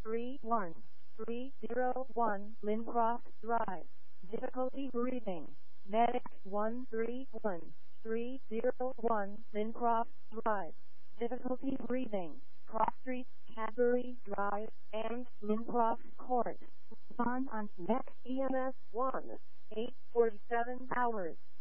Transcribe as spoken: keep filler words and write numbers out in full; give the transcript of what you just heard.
three one three zero one Lincroft Drive. Difficulty breathing. Medic one three one three zero one Lincroft Drive. Difficulty breathing. Cross Street, Cadbury Drive, and Lincroft Court. Respond on next E M S one eight forty-seven hours.